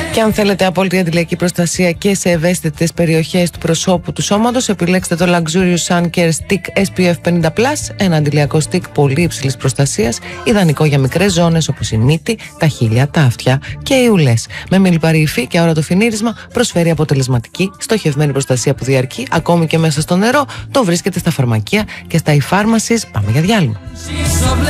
Και αν θέλετε απόλυτη αντιλιακή προστασία και σε ευαίσθητες περιοχές του προσώπου του σώματος, επιλέξτε το Luxurious Sun Care Stick SPF 50+, ένα αντιλιακό stick πολύ υψηλής προστασίας, ιδανικό για μικρές ζώνες όπως η μύτη, τα χείλια, τα αυτιά και οι ουλές. Με μιλιπαρή υφή και αόρατο φινίρισμα, προσφέρει αποτελεσματική, στοχευμένη προστασία που διαρκεί ακόμη και μέσα στο νερό. Το βρίσκεται στα φαρμακεία και στα e-pharmacies. Πάμε για διάλειμμα.